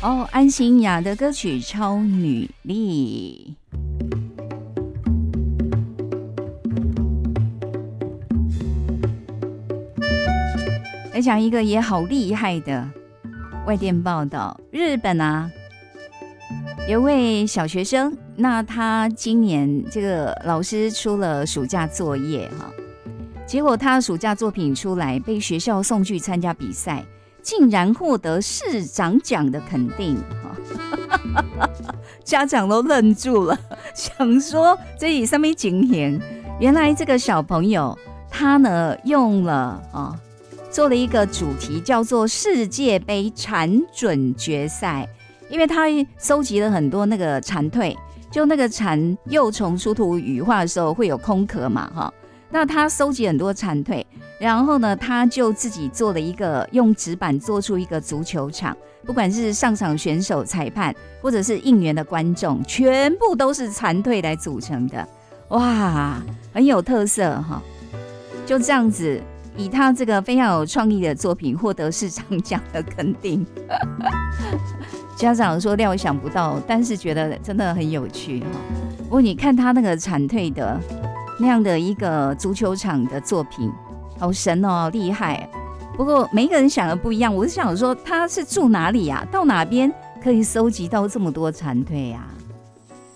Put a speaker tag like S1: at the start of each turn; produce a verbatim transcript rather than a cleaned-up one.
S1: 哦，安心雅的歌曲《超女力》。来讲一个也好厉害的外电报道，日本啊，有位小学生，那他今年这个老师出了暑假作业哈，结果他的暑假作品出来，被学校送去参加比赛，竟然获得市长奖的肯定，家长都愣住了，想说这里上面情形，原来这个小朋友他呢用了啊。做了一个主题叫做世界杯蝉准决赛，因为他收集了很多那个蝉蜕，就那个蝉幼虫出土羽化的时候会有空壳嘛哈，那他收集很多蝉蜕，然后呢他就自己做了一个用纸板做出一个足球场，不管是上场选手、裁判或者是应援的观众，全部都是蝉蜕来组成的，哇，很有特色哈，就这样子。以他这个非常有创意的作品获得市长奖的肯定，家长说料想不到，但是觉得真的很有趣。不过你看他那个蝉蜕的那样的一个足球场的作品，好神哦，厉害。不过每一个人想的不一样，我是想说他是住哪里啊？到哪边可以收集到这么多蝉蜕啊？